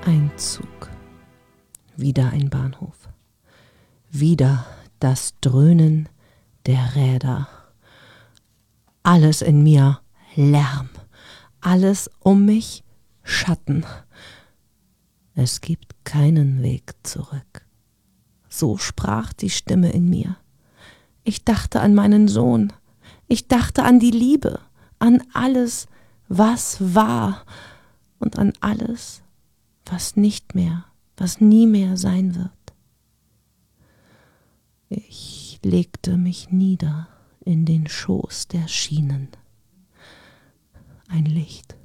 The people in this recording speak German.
Ein Zug. Wieder ein Bahnhof. Wieder das Dröhnen der Räder. Alles in mir Lärm. Alles um mich Schatten. Es gibt keinen Weg zurück. So sprach die Stimme in mir. Ich dachte an meinen Sohn. Ich dachte an die Liebe, an alles, was war und an alles, was nicht mehr, was nie mehr sein wird. Ich legte mich nieder in den Schoß der Schienen. Ein Licht